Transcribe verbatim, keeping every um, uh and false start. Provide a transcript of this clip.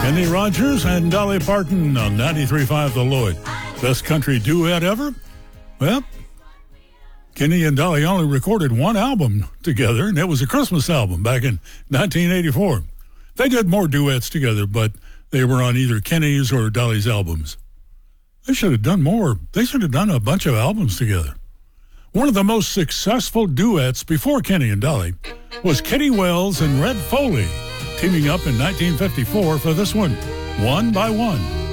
Kenny Rogers and Dolly Parton on ninety-three point five The Lloyd. Best country duet ever? Well, Kenny and Dolly only recorded one album together, and it was a Christmas album back in nineteen eighty-four. They did more duets together, but they were on either Kenny's or Dolly's albums. They should have done more. They should have done a bunch of albums together. One of the most successful duets before Kenny and Dolly was Kitty Wells and Red Foley, teaming up in nineteen fifty-four for this one, One by One.